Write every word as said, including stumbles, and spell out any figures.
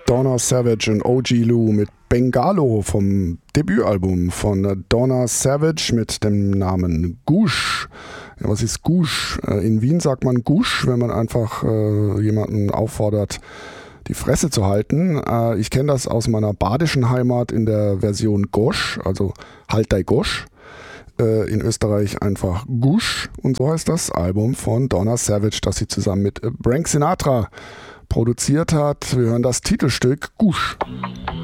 Donna Savage und O G Lou mit Bengalo vom Debütalbum von Donna Savage mit dem Namen Gush. Ja, was ist Gush? In Wien sagt man Gush, wenn man einfach äh, jemanden auffordert, die Fresse zu halten. Äh, ich kenne das aus meiner badischen Heimat in der Version Gosch, also Halt dei Gosch. Äh, in Österreich einfach Gush, und so heißt das Album von Donna Savage, das sie zusammen mit Frank Sinatra produziert hat. Wir hören das Titelstück Gush.